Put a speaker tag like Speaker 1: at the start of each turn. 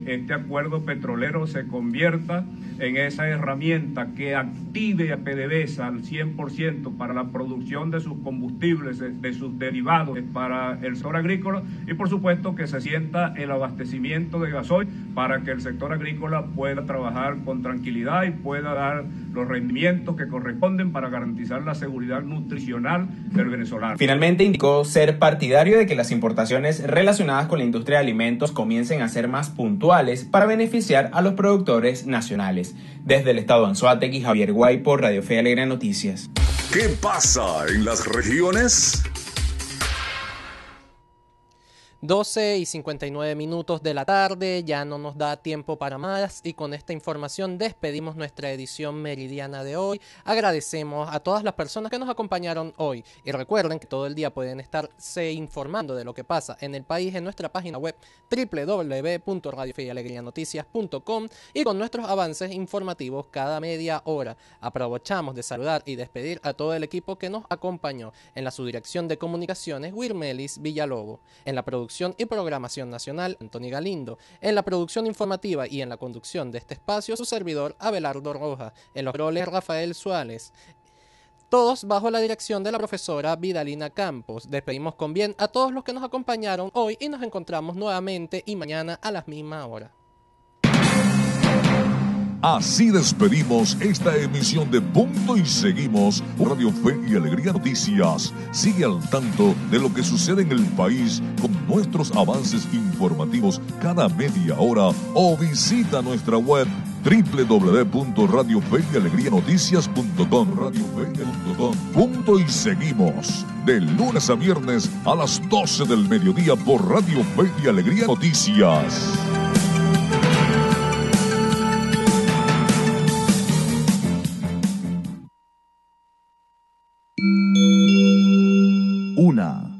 Speaker 1: este acuerdo petrolero se convierta en esa herramienta que active a PDVSA al 100% para la producción de sus combustibles, de sus derivados para el sector agrícola, y por supuesto que se sienta el abastecimiento de gasoil para que el sector agrícola pueda trabajar con tranquilidad y pueda dar los rendimientos que corresponden para garantizar la seguridad nutricional del venezolano.
Speaker 2: Finalmente indicó ser partidario de que las importaciones relacionadas con la industria de alimentos comiencen a ser más puntuales para beneficiar a los productores nacionales. Desde el estado de Anzoátegui, Javier Guaypo, Radio Fe y Alegría Noticias.
Speaker 3: ¿Qué pasa en las regiones?
Speaker 4: 12:59 de la tarde, ya no nos da tiempo para más y con esta información despedimos nuestra edición meridiana de hoy. Agradecemos a todas las personas que nos acompañaron hoy y recuerden que todo el día pueden estarse informando de lo que pasa en el país en nuestra página web www.radiofeyalegrianoticias.com y con nuestros avances informativos cada media hora. Aprovechamos de saludar y despedir a todo el equipo que nos acompañó en la subdirección de comunicaciones Wirmelis Villalobos, en la producción y programación nacional, Antonio Galindo, en la producción informativa y en la conducción de este espacio, su servidor Abelardo Rojas, en los roles Rafael Suárez, todos bajo la dirección de la profesora Vidalina Campos. Despedimos con bien a todos los que nos acompañaron hoy y nos encontramos nuevamente y mañana a la misma hora.
Speaker 3: Así despedimos esta emisión de Punto y Seguimos, Radio Fe y Alegría Noticias. Sigue al tanto de lo que sucede en el país con nuestros avances informativos cada media hora o visita nuestra web www.radiofeyalegrianoticias.com. Punto y Seguimos, de lunes a viernes a las 12 del mediodía por Radio Fe y Alegría Noticias. Una